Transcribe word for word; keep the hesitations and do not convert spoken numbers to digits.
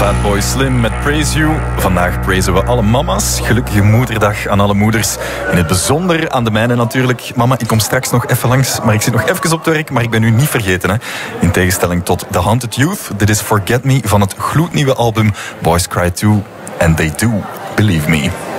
Fatboy Slim met Praise You. Vandaag praisen we alle mama's. Gelukkige moederdag aan alle moeders. In het bijzonder aan de mijne natuurlijk. Mama, ik kom straks nog even langs, maar ik zit nog even op het werk. Maar ik ben u niet vergeten, hè. In tegenstelling tot The Haunted Youth. Dit is Forget Me van het gloednieuwe album Boys Cry Too. And They Do, Believe Me.